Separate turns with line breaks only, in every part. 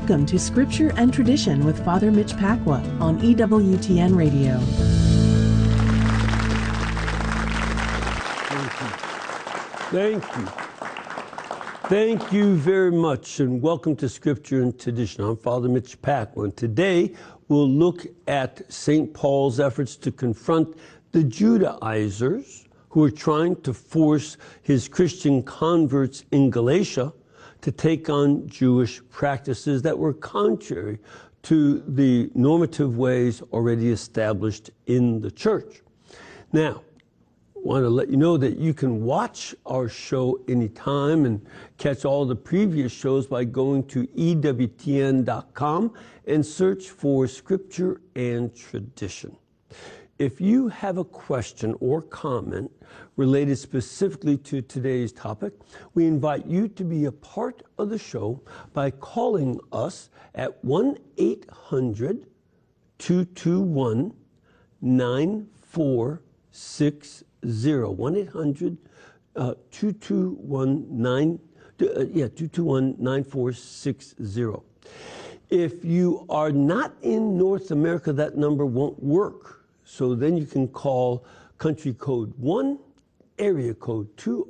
Welcome to Scripture and Tradition with Father Mitch Pacwa on EWTN Radio.
Thank you. Thank you very much, and welcome to Scripture and Tradition. I'm Father Mitch Pacwa, and today we'll look at St. Paul's efforts to confront the Judaizers who are trying to force his Christian converts in Galatia to take on Jewish practices that were contrary to the normative ways already established in the church. Now, I want to let you know that you can watch our show anytime and catch all the previous shows by going to EWTN.com and search for Scripture and Tradition. If you have a question or comment related specifically to today's topic, we invite you to be a part of the show by calling us at 1-800-221-9460. 1-800-221-9460. If you are not in North America, that number won't work. So then you can call country code 1, area code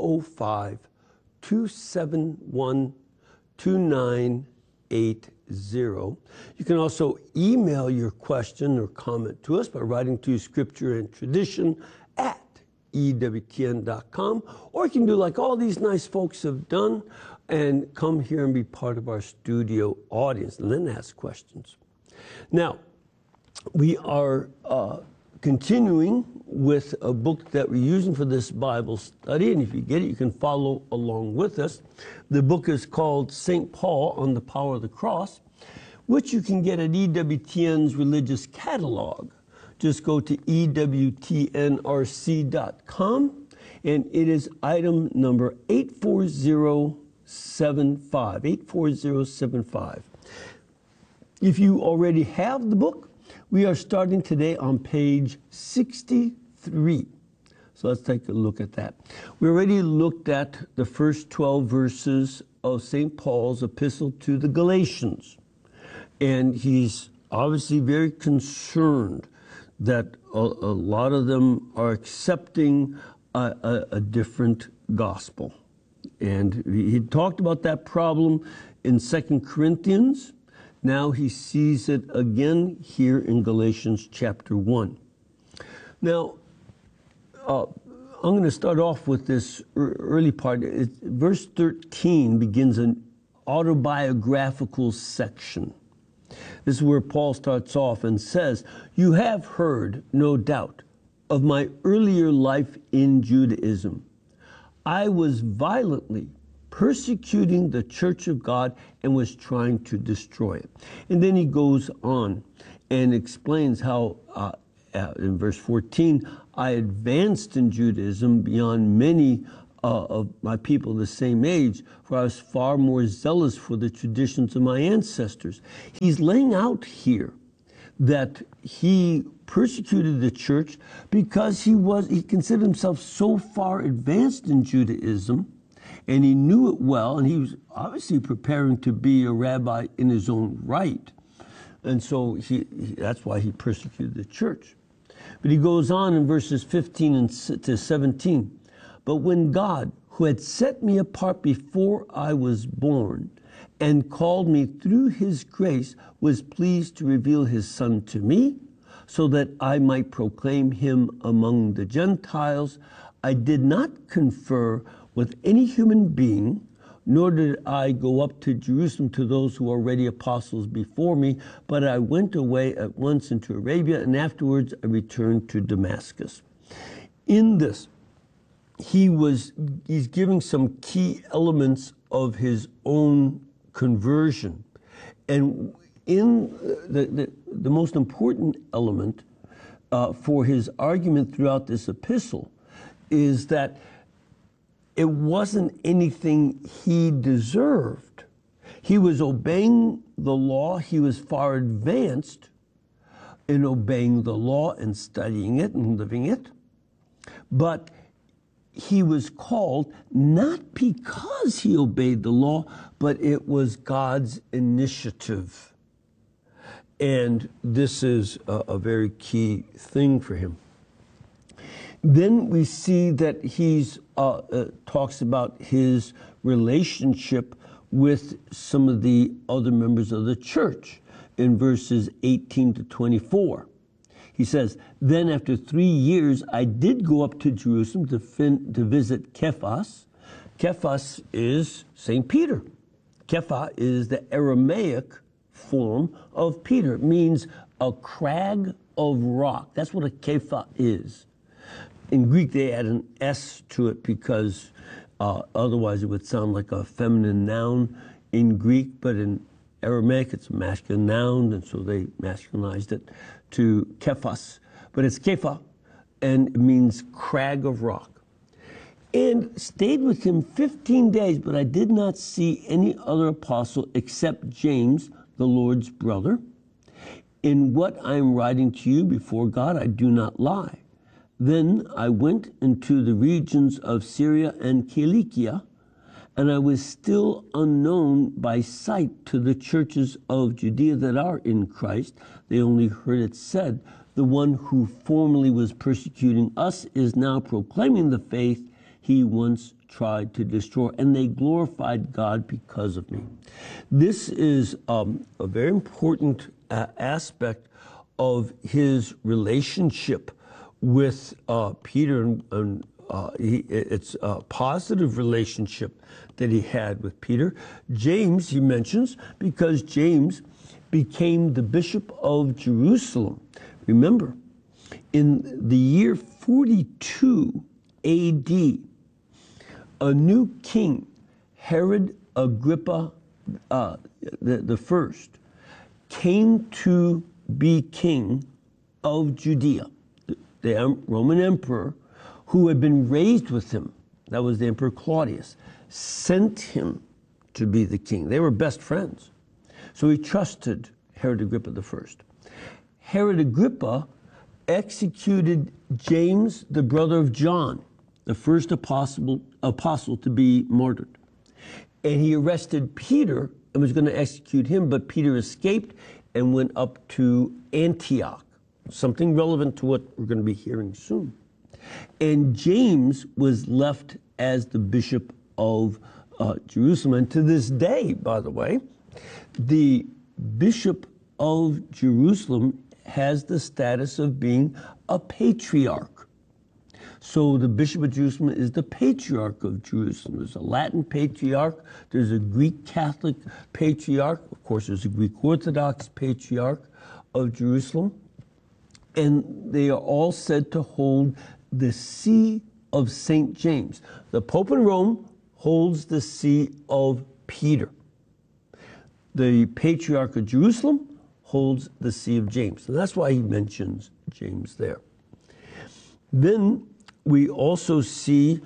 205-271-2980. You can also email your question or comment to us by writing to Scripture and Tradition at EWTN.com, or you can do like all these nice folks have done and come here and be part of our studio audience and then ask questions. Now, we are continuing with a book that we're using for this Bible study, and if you get it, you can follow along with us. The book is called St. Paul on the Power of the Cross, which you can get at EWTN's religious catalog. Just go to EWTNRC.com, and it is item number 84075. 84075. If you already have the book, we are starting today on page 63. So let's take a look at that. We already looked at the first 12 verses of St. Paul's epistle to the Galatians. And he's obviously very concerned that a lot of them are accepting a different gospel. And he talked about that problem in 2 Corinthians. Now he sees it again here in Galatians chapter 1. Now, I'm going to start off with this early part. Verse 13 begins an autobiographical section. This is where Paul starts off and says, "You have heard, no doubt, of my earlier life in Judaism. I was violently persecuting the church of God and was trying to destroy it." And then he goes on and explains how, in verse 14, I advanced in Judaism beyond many of my people the same age, for I was far more zealous for the traditions of my ancestors. He's laying out here that he persecuted the church because he considered himself so far advanced in Judaism, and he knew it well, and he was obviously preparing to be a rabbi in his own right. And so that's why he persecuted the church. But he goes on in verses 15 to 17. But when God, who had set me apart before I was born and called me through his grace, was pleased to reveal his Son to me, so that I might proclaim him among the Gentiles, I did not confer with any human being, nor did I go up to Jerusalem to those who were already apostles before me, but I went away at once into Arabia, and afterwards I returned to Damascus. In this, he's giving some key elements of his own conversion. And in the most important element for his argument throughout this epistle is that it wasn't anything he deserved. He was obeying the law. He was far advanced in obeying the law and studying it and living it. But he was called not because he obeyed the law, but it was God's initiative. And this is a very key thing for him. Then we see that he's talks about his relationship with some of the other members of the church in verses 18 to 24. He says, "Then after 3 years, I did go up to Jerusalem to visit Cephas." Cephas is St. Peter. Kepha is the Aramaic form of Peter. It means a crag of rock. That's what a Kepha is. In Greek, they add an S to it because otherwise it would sound like a feminine noun in Greek, but in Aramaic it's a masculine noun, and so they masculinized it to Kephas. But it's Kepha, and it means crag of rock. And stayed with him 15 days, but I did not see any other apostle except James, the Lord's brother. In what I am writing to you before God, I do not lie. Then I went into the regions of Syria and Cilicia, and I was still unknown by sight to the churches of Judea that are in Christ. They only heard it said, "The one who formerly was persecuting us is now proclaiming the faith he once tried to destroy," and they glorified God because of me. This is a very important aspect of his relationship with Peter, and it's a positive relationship that he had with Peter. James, he mentions, because James became the bishop of Jerusalem. Remember, in the year 42 AD, a new king, Herod Agrippa the first, came to be king of Judea. The Roman emperor, who had been raised with him, that was the Emperor Claudius, sent him to be the king. They were best friends. So he trusted Herod Agrippa I. Herod Agrippa executed James, the brother of John, the first apostle to be martyred. And he arrested Peter and was going to execute him, but Peter escaped and went up to Antioch, something relevant to what we're going to be hearing soon. And James was left as the bishop of Jerusalem. And to this day, by the way, the bishop of Jerusalem has the status of being a patriarch. So the bishop of Jerusalem is the patriarch of Jerusalem. There's a Latin patriarch, there's a Greek Catholic patriarch, of course there's a Greek Orthodox patriarch of Jerusalem, and they are all said to hold the See of St. James. The Pope in Rome holds the See of Peter. The Patriarch of Jerusalem holds the See of James. And that's why he mentions James there. Then we also see,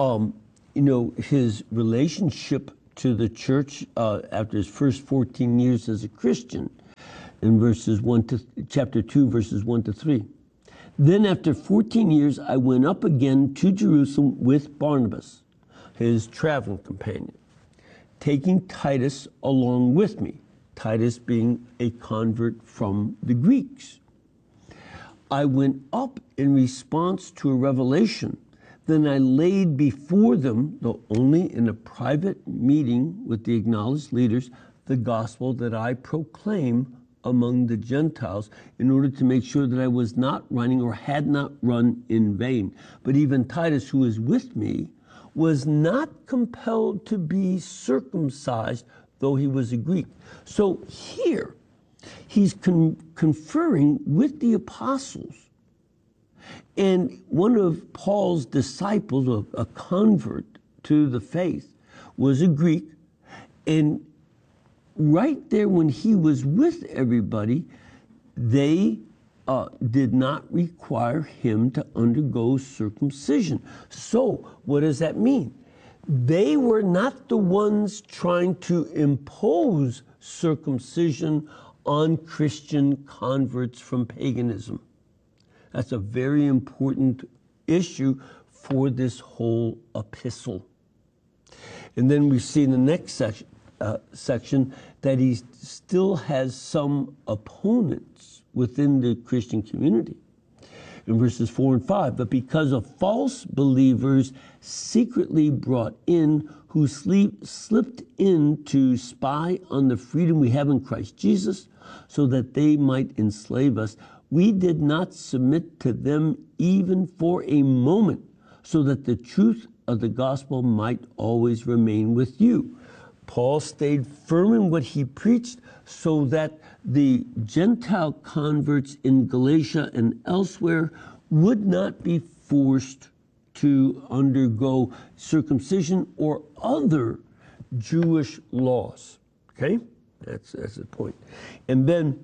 his relationship to the church after his first 14 years as a Christian in chapter 2, verses 1 to 3. Then after 14 years, I went up again to Jerusalem with Barnabas, his traveling companion, taking Titus along with me, Titus being a convert from the Greeks. I went up in response to a revelation. Then I laid before them, though only in a private meeting with the acknowledged leaders, the gospel that I proclaim among the Gentiles, in order to make sure that I was not running or had not run in vain. But even Titus, who is with me, was not compelled to be circumcised, though he was a Greek. So here, he's conferring with the apostles. And one of Paul's disciples, a convert to the faith, was a Greek. And right there when he was with everybody, they did not require him to undergo circumcision. So what does that mean? They were not the ones trying to impose circumcision on Christian converts from paganism. That's a very important issue for this whole epistle. And then we see in the next section that he still has some opponents within the Christian community. In verses 4 and 5, but because of false believers secretly brought in, who slipped in to spy on the freedom we have in Christ Jesus, so that they might enslave us, we did not submit to them even for a moment, so that the truth of the gospel might always remain with you. Paul stayed firm in what he preached so that the Gentile converts in Galatia and elsewhere would not be forced to undergo circumcision or other Jewish laws. Okay? That's the point. And then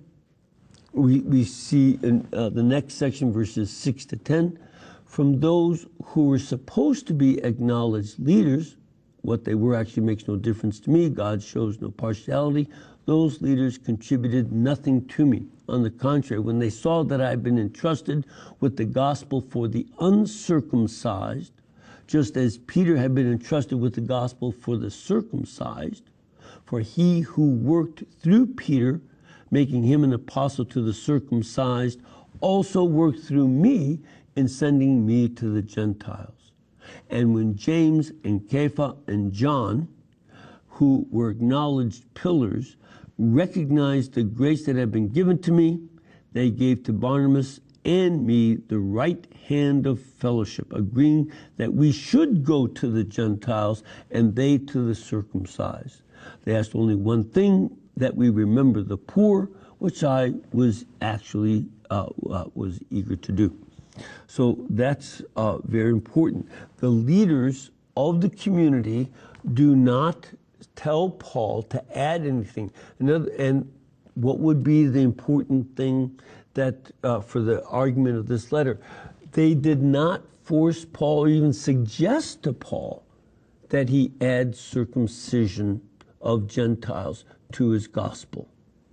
we see in the next section, verses 6 to 10, from those who were supposed to be acknowledged leaders, what they were actually makes no difference to me. God shows no partiality. Those leaders contributed nothing to me. On the contrary, when they saw that I had been entrusted with the gospel for the uncircumcised, just as Peter had been entrusted with the gospel for the circumcised, for he who worked through Peter, making him an apostle to the circumcised, also worked through me in sending me to the Gentiles. And when James and Kepha and John, who were acknowledged pillars, recognized the grace that had been given to me, they gave to Barnabas and me the right hand of fellowship, agreeing that we should go to the Gentiles and they to the circumcised. They asked only one thing, that we remember the poor, which I was actually was eager to do. So that's very important. The leaders of the community do not tell Paul to add anything. And what would be the important thing that for the argument of this letter? They did not force Paul or even suggest to Paul that he add circumcision of Gentiles to his gospel.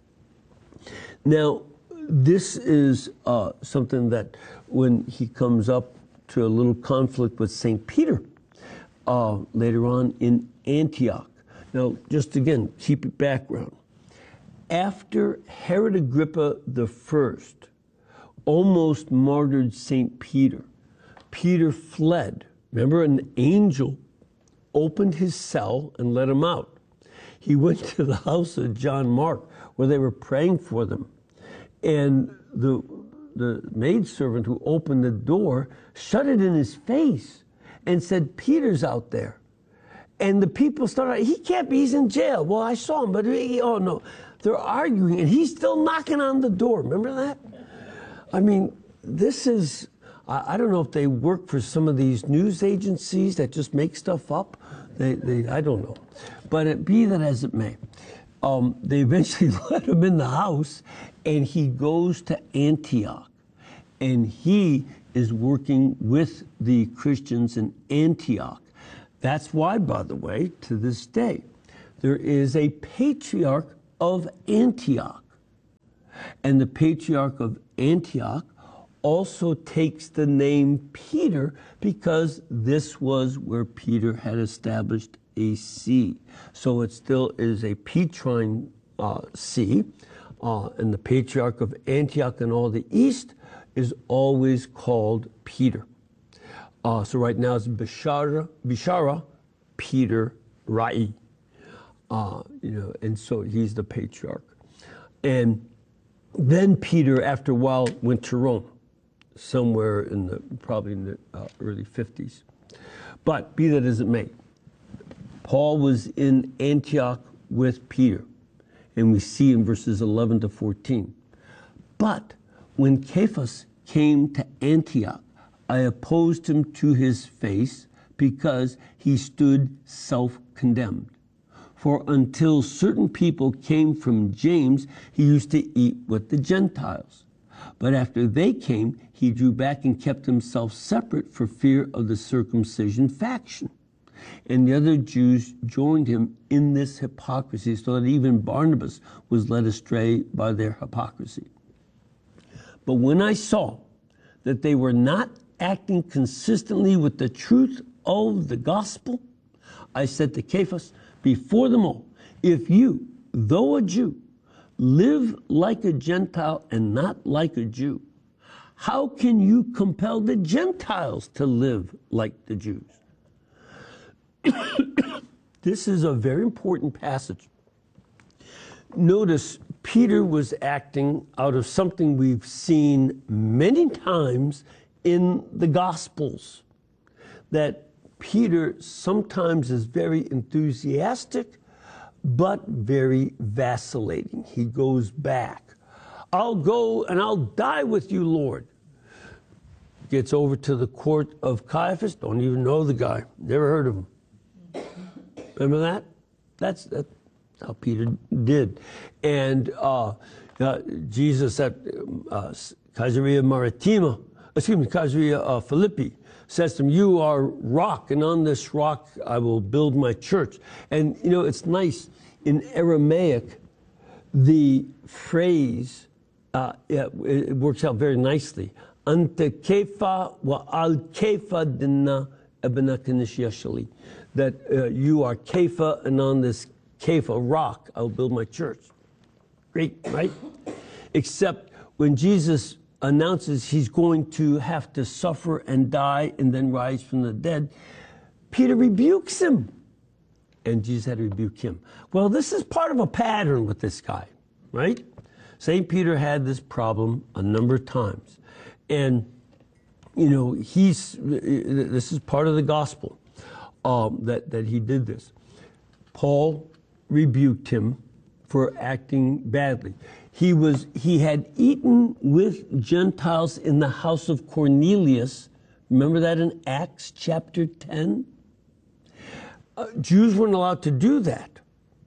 Now, this is something that when he comes up to a little conflict with St. Peter later on in Antioch. Now, just again, keep it background. After Herod Agrippa I almost martyred St. Peter, Peter fled. Remember, an angel opened his cell and let him out. He went to the house of John Mark, where they were praying for them. And the maidservant who opened the door shut it in his face and said, Peter's out there. And the people started, he can't be, he's in jail. Well, I saw him, but oh no. They're arguing, and he's still knocking on the door. Remember that? I mean, this is, I don't know if they work for some of these news agencies that just make stuff up. I don't know. But be that as it may, they eventually let him in the house, and he goes to Antioch. And he is working with the Christians in Antioch. That's why, by the way, to this day, there is a patriarch of Antioch. And the patriarch of Antioch also takes the name Peter because this was where Peter had established a see. So it still is a Petrine see. And the patriarch of Antioch and all the east is always called Peter. So right now it's Bishara Peter Rai. And so he's the patriarch. And then Peter, after a while, went to Rome, somewhere probably in the early 50s. But be that as it may, Paul was in Antioch with Peter, and we see in verses 11 to 14. But when Cephas came to Antioch, I opposed him to his face because he stood self-condemned. For until certain people came from James, he used to eat with the Gentiles. But after they came, he drew back and kept himself separate for fear of the circumcision faction. And the other Jews joined him in this hypocrisy, so that even Barnabas was led astray by their hypocrisy. But when I saw that they were not acting consistently with the truth of the gospel? I said to Cephas before them all, if you, though a Jew, live like a Gentile and not like a Jew, how can you compel the Gentiles to live like the Jews? This is a very important passage. Notice Peter was acting out of something we've seen many times in the Gospels, that Peter sometimes is very enthusiastic, but very vacillating. He goes back. I'll go and I'll die with you, Lord. Gets over to the court of Caiaphas. Don't even know the guy. Never heard of him. Remember that? That's how Peter did. And Jesus at Caesarea Maritima, Caesarea Philippi, says to him, you are rock, and on this rock I will build my church. And, you know, it's nice. In Aramaic, the phrase, it works out very nicely. Ante kefa wa al kefa dinna ebenakanish yashali. That you are kefa, and on this kefa rock I will build my church. Great, right? Except when Jesus announces he's going to have to suffer and die and then rise from the dead, Peter rebukes him. And Jesus had to rebuke him. Well, this is part of a pattern with this guy, right? St. Peter had this problem a number of times. And, you know, this is part of the gospel, that he did this. Paul rebuked him for acting badly. He had eaten with Gentiles in the house of Cornelius. Remember that in Acts chapter 10? Jews weren't allowed to do that.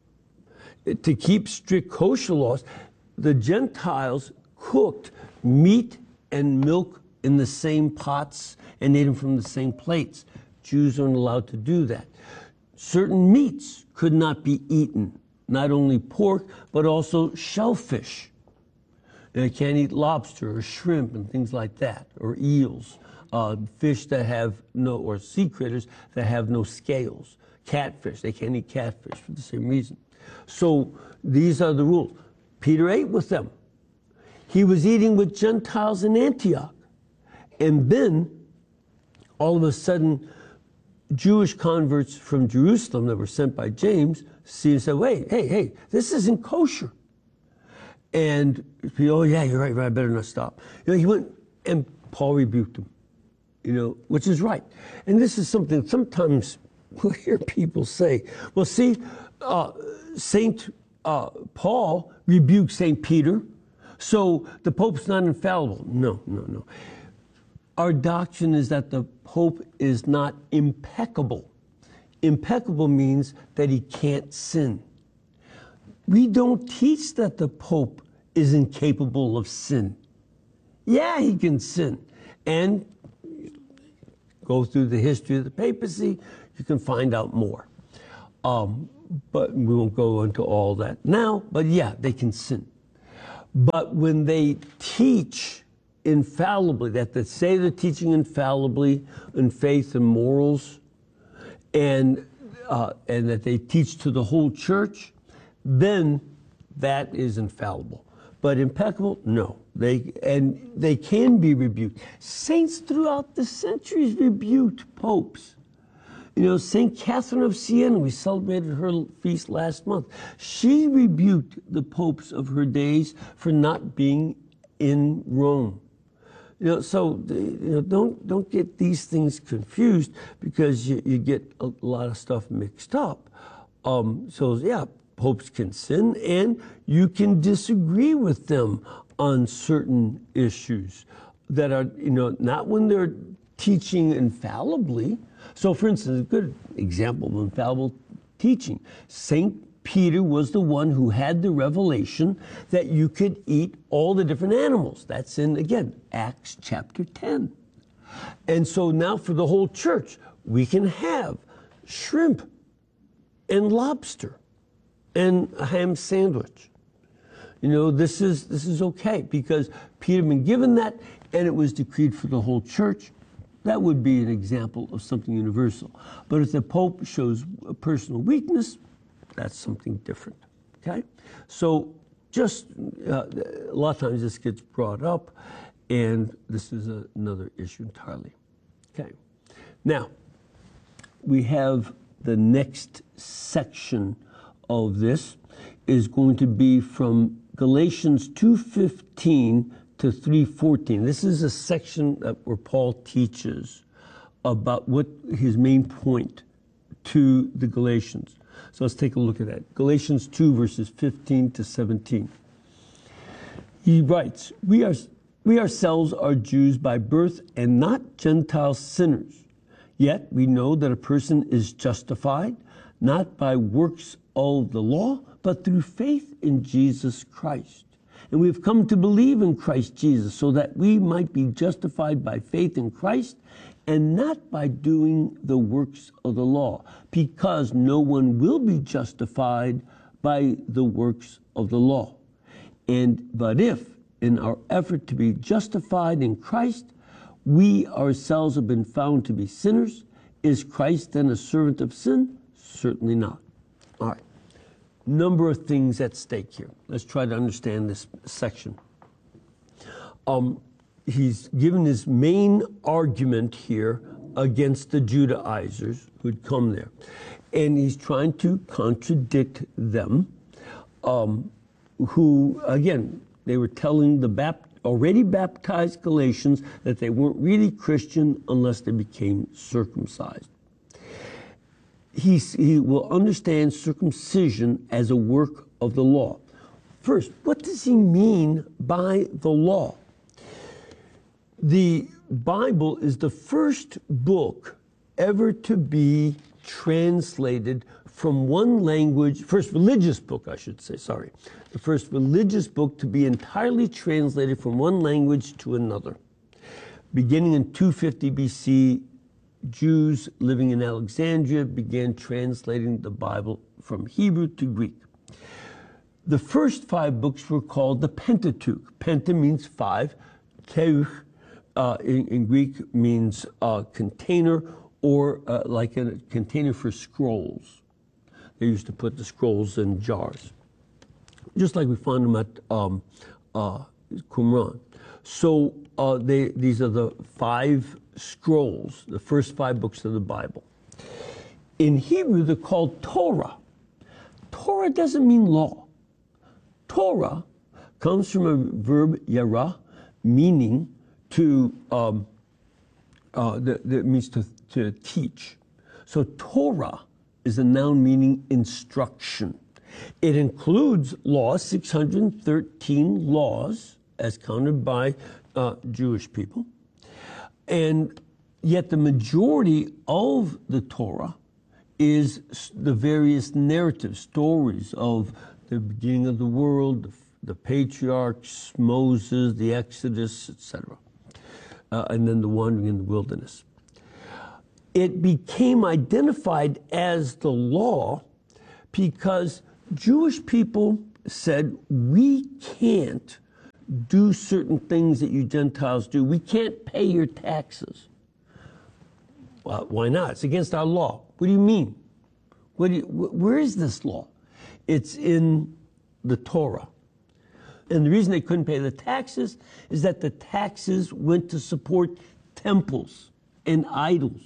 To keep strict kosher laws, the Gentiles cooked meat and milk in the same pots and ate them from the same plates. Jews weren't allowed to do that. Certain meats could not be eaten, not only pork, but also shellfish. They can't eat lobster or shrimp and things like that, or eels, fish that have or sea critters that have no scales. Catfish, they can't eat catfish for the same reason. So these are the rules. Peter ate with them. He was eating with Gentiles in Antioch. And then, all of a sudden, Jewish converts from Jerusalem that were sent by James see and said, wait, hey, this isn't kosher. And, oh yeah, you're right, I better not stop. You know, he went, and Paul rebuked him, you know, which is right. And this is something sometimes we'll hear people say, well, see, St. Paul rebuked St. Peter, so the Pope's not infallible. No. Our doctrine is that the Pope is not impeccable. Impeccable means that he can't sin. We don't teach that the Pope is incapable of sin. Yeah, he can sin. And go through the history of the papacy, you can find out more. But we won't go into all that now. But yeah, they can sin. But when they teach infallibly, that they say they're teaching infallibly in faith and morals, and that they teach to the whole church, then that is infallible. But impeccable, no. They can be rebuked. Saints throughout the centuries rebuked popes. You know, St. Catherine of Siena, we celebrated her feast last month. She rebuked the popes of her days for not being in Rome. You know, so don't get these things confused, because you get a lot of stuff mixed up. So yeah, popes can sin, and you can disagree with them on certain issues that are, you know, not when they're teaching infallibly. So, for instance, a good example of infallible teaching, St. Peter was the one who had the revelation that you could eat all the different animals. That's in, again, Acts chapter 10. And so now for the whole church, we can have shrimp and lobster and a ham sandwich. You know, this is okay, because Peter had been given that, and it was decreed for the whole church. that would be an example of something universal. But if the Pope shows a personal weakness, that's something different. Okay? So just a lot of times this gets brought up, and this is another issue entirely. Okay. Now, we have the next section of this is going to be from Galatians 2:15 to 3:14. This is a section where Paul teaches about what his main point to the Galatians. So let's take a look at that. Galatians 2, verses 15 to 17. He writes, We ourselves are Jews by birth and not Gentile sinners. Yet we know that a person is justified not by works of the law, but through faith in Jesus Christ. And we have come to believe in Christ Jesus so that we might be justified by faith in Christ and not by doing the works of the law, because no one will be justified by the works of the law. But if, in our effort to be justified in Christ, we ourselves have been found to be sinners, is Christ then a servant of sin? Certainly not. All right. Number of things at stake here. Let's try to understand this section. He's given his main argument here against the Judaizers who'd come there. And he's trying to contradict them, who, again, they were telling the already baptized Galatians that they weren't really Christian unless they became circumcised. He will understand circumcision as a work of the law. First, what does he mean by the law? The Bible is the first book ever to be translated from one language, first religious book, I should say, sorry. The first religious book to be entirely translated from one language to another. Beginning in 250 BC, Jews living in Alexandria began translating the Bible from Hebrew to Greek. The first 5 books were called the Pentateuch. Penta means 5. Teuch in Greek means container, or like a container for scrolls. They used to put the scrolls in jars, just like we find them at Qumran. So these are the 5 scrolls, the first 5 books of the Bible. In Hebrew, they're called Torah. Torah doesn't mean law. Torah comes from a verb yara, meaning that means to teach. So Torah is a noun meaning instruction. It includes laws, 613 laws, as counted by Jewish people. And yet the majority of the Torah is the various narrative stories of the beginning of the world, the patriarchs, Moses, the Exodus, etc., and then the wandering in the wilderness. It became identified as the law because Jewish people said, we can't do certain things that you Gentiles do. We can't pay your taxes. Well, why not? It's against our law. What do you mean? Where is this law? It's in the Torah. And the reason they couldn't pay the taxes is that the taxes went to support temples and idols.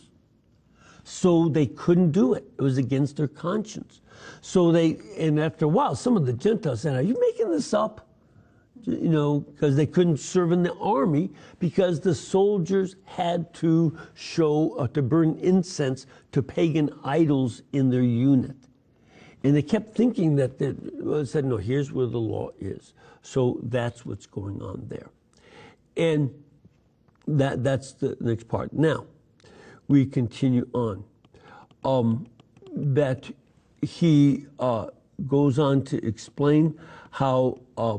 So they couldn't do it. It was against their conscience. And after a while, some of the Gentiles said, are you making this up? You know, because they couldn't serve in the army because the soldiers had to to burn incense to pagan idols in their unit. And they kept thinking that said, no, here's where the law is. So that's what's going on there. And that's the next part. Now, we continue on. That he goes on to explain how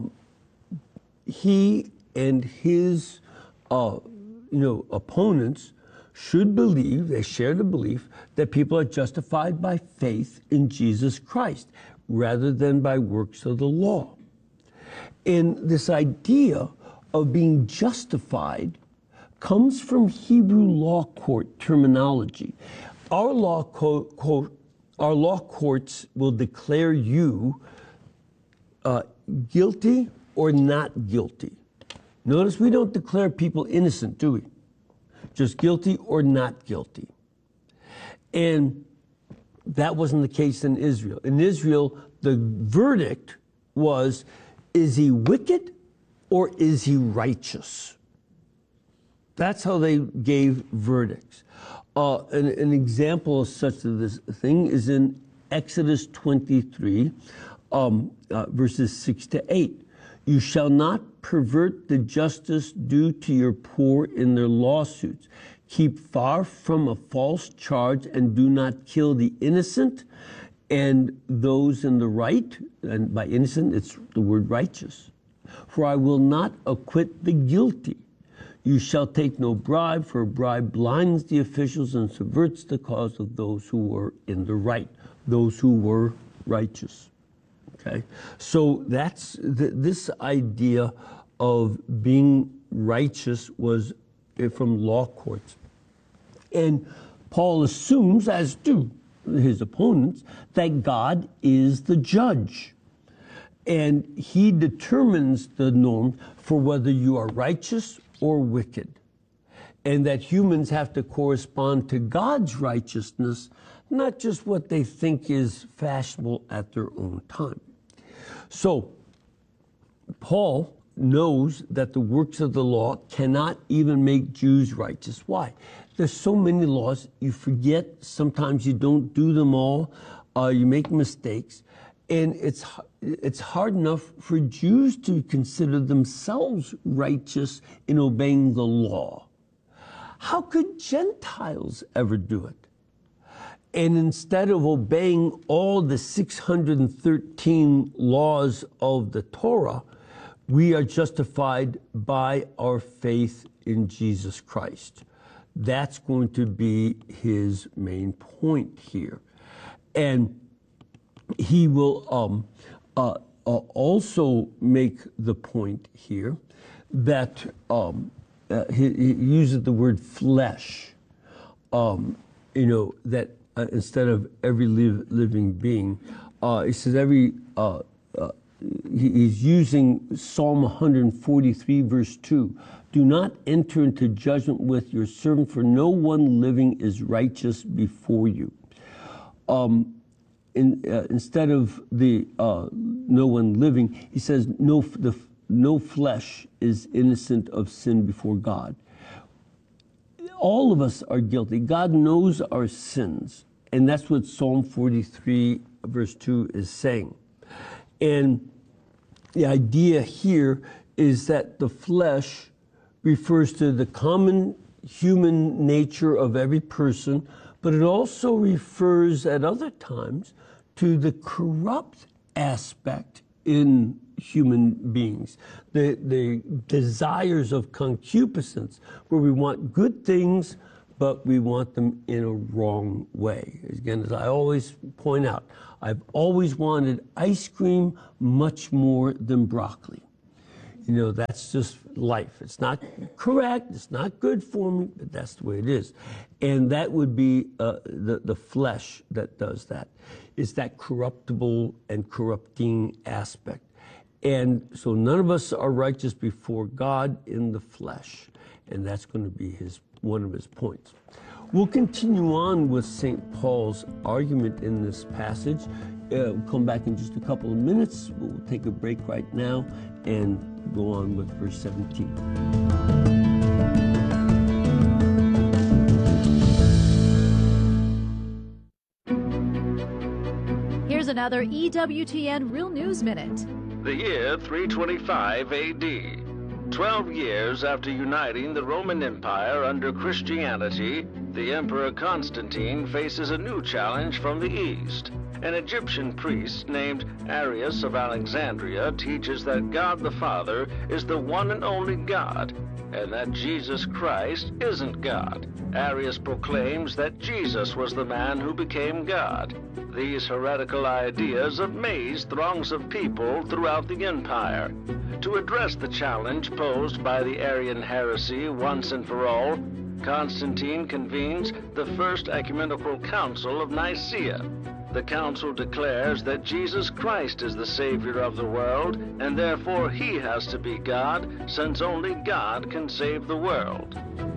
he and his opponents should believe, they share the belief, that people are justified by faith in Jesus Christ rather than by works of the law. And this idea of being justified comes from Hebrew law court terminology. Our law courts will declare you guilty or not guilty. Notice we don't declare people innocent, do we? Just guilty or not guilty. And that wasn't the case in Israel. In Israel, the verdict was, is he wicked or is he righteous? That's how they gave verdicts. An example of such a this thing is in Exodus 23, verses 6 to 8. You shall not pervert the justice due to your poor in their lawsuits. Keep far from a false charge and do not kill the innocent and those in the right. And by innocent, it's the word righteous. For I will not acquit the guilty. You shall take no bribe, for a bribe blinds the officials and subverts the cause of those who were in the right, those who were righteous. Okay, so that's this idea of being righteous was from law courts. And Paul assumes, as do his opponents, that God is the judge. And he determines the norm for whether you are righteous or wicked. And that humans have to correspond to God's righteousness, not just what they think is fashionable at their own time. So, Paul knows that the works of the law cannot even make Jews righteous. Why? There's so many laws, you forget, sometimes you don't do them all, you make mistakes, and it's hard enough for Jews to consider themselves righteous in obeying the law. How could Gentiles ever do it? And instead of obeying all the 613 laws of the Torah, we are justified by our faith in Jesus Christ. That's going to be his main point here. And he will also make the point here that he uses the word flesh, that instead of every living being, he says he's using Psalm 143, verse 2. Do not enter into judgment with your servant, for no one living is righteous before you. Instead of the no one living, he says no flesh is innocent of sin before God. All of us are guilty. God knows our sins. And that's what Psalm 43, verse 2 is saying. And the idea here is that the flesh refers to the common human nature of every person, but it also refers at other times to the corrupt aspect in human beings, the desires of concupiscence, where we want good things, but we want them in a wrong way. Again, as I always point out, I've always wanted ice cream much more than broccoli. That's just life. It's not correct, it's not good for me, but that's the way it is. And that would be the flesh that does that. It's that corruptible and corrupting aspect. And so none of us are righteous before God in the flesh. And that's going to be one of his points. We'll continue on with St. Paul's argument in this passage. We'll come back in just a couple of minutes. We'll take a break right now and go on with verse 17.
Here's another EWTN Real News Minute.
The year 325 AD. 12 years after uniting the Roman Empire under Christianity, the Emperor Constantine faces a new challenge from the East. An Egyptian priest named Arius of Alexandria teaches that God the Father is the one and only God, and that Jesus Christ isn't God. Arius proclaims that Jesus was the man who became God. These heretical ideas amazed throngs of people throughout the empire. To address the challenge posed by the Arian heresy once and for all, Constantine convenes the First Ecumenical Council of Nicaea. The council declares that Jesus Christ is the Savior of the world, and therefore he has to be God, since only God can save the world.